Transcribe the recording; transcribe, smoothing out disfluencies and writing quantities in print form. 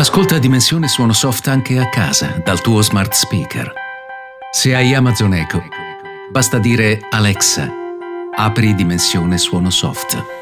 Ascolta Dimensione Suono Soft anche a casa, dal tuo smart speaker. Se hai Amazon Echo, basta dire Alexa, apri Dimensione Suono Soft.